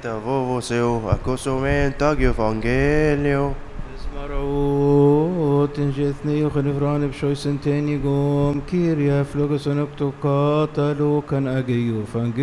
tavovoseo acosomen tag evangelio. اسمروا تنجثني وخنفران بشوي سنتين يقوم كيريا فلوكس ونكتو قاتلو كان أجيو فانجيل